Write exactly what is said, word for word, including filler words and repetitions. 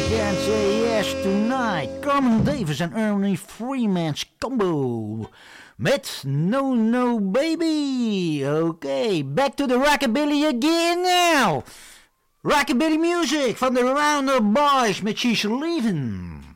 Can't Say Yes Tonight. Carmen Davis en Ernie Freeman's combo. Met No No Baby. Oké, okay, back to the rockabilly again now. Rockabilly music van de Roundup Boys met She's Leaving.